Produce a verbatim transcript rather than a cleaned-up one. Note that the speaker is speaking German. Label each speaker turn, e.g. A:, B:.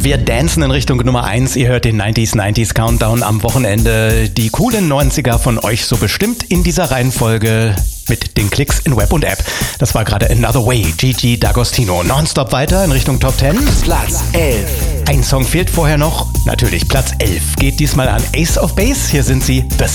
A: Wir dancen in Richtung Nummer eins. Ihr hört den neunziger neunziger Countdown am Wochenende. Die coolen neunziger von euch so bestimmt in dieser Reihenfolge mit den Klicks in Web und App. Das war gerade Another Way, Gigi D'Agostino. Nonstop weiter in Richtung Top zehn.
B: Platz elf.
A: Ein Song fehlt vorher noch. Natürlich Platz elf geht diesmal an Ace of Base. Hier sind sie, The